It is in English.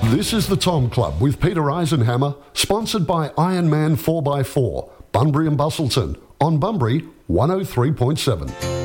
This is the Tom Club with Peter Eisenhammer, sponsored by Ironman 4x4, Bunbury and Bustleton, on Bunbury 103.7.